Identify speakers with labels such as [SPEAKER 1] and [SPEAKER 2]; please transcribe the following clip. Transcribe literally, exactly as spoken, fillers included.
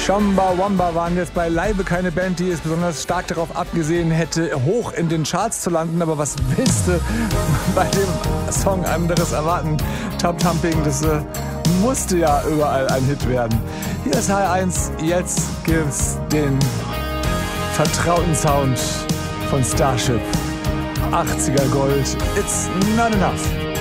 [SPEAKER 1] Chumbawamba waren jetzt beileibe keine Band, die es besonders stark darauf abgesehen hätte, hoch in den Charts zu landen. Aber was willst du bei dem Song anderes erwarten? Top Thumping, das äh, musste ja überall ein Hit werden. Hier ist H eins, jetzt gibt's den vertrauten Sound von Starship. achtziger Gold, it's not enough.